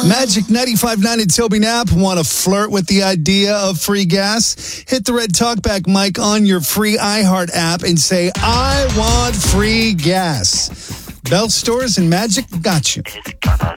Magic 95.9 and Toby Knapp. Want to flirt with the idea of free gas? Hit the red talkback mic on your free iHeart app and say, I want free gas. Bell Stores and Magic got you.